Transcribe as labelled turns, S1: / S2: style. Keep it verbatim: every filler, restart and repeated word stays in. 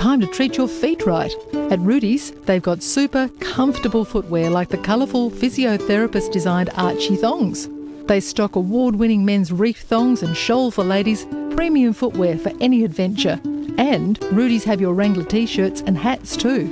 S1: time to treat your feet right. At Rudi's, they've got super comfortable footwear like the colourful physiotherapist-designed Archie thongs. They stock award-winning men's reef thongs and shoal for ladies, premium footwear for any adventure. And Rudi's have your Wrangler t-shirts and hats too.